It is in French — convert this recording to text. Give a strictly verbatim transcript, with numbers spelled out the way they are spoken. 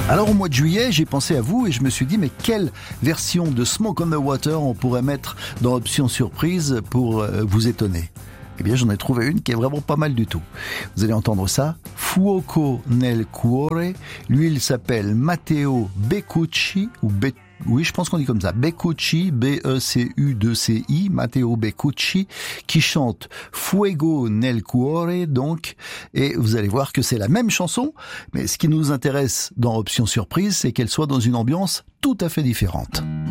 Alors au mois de juillet, j'ai pensé à vous et je me suis dit mais quelle version de Smoke on the Water on pourrait mettre dans Option Surprise pour euh, vous étonner. Eh bien j'en ai trouvé une qui est vraiment pas mal du tout. Vous allez entendre ça. Fuoco nel cuore. Lui il s'appelle Matteo Beccucci ou Be Oui, je pense qu'on dit comme ça. Beccucci, B E C U deux C I, Matteo Beccucci, qui chante Fuego nel cuore, donc, et vous allez voir que c'est la même chanson, mais ce qui nous intéresse dans Option Surprise, c'est qu'elle soit dans une ambiance tout à fait différente.